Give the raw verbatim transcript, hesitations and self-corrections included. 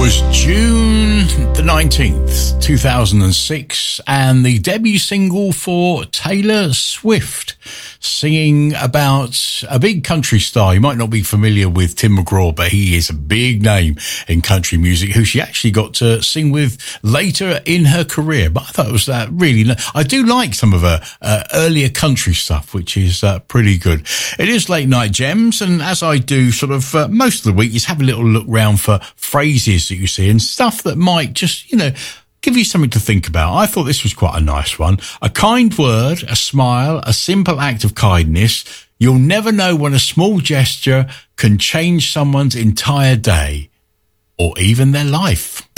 was June the nineteenth, two thousand six, and the debut single for Taylor Swift, singing about a big country star. You might not be familiar with Tim McGraw, but he is a big name in country music, who she actually got to sing with later in her career. But I thought it was uh, really nice. I do like some of her uh, earlier country stuff, which is uh, pretty good. It is Late Night Gems, and as I do sort of uh, most of the week, is have a little look round for phrases that you see and stuff that might just, you know, give you something to think about. I thought this was quite a nice one. A kind word, a smile, a simple act of kindness. You'll never know when a small gesture can change someone's entire day or even their life.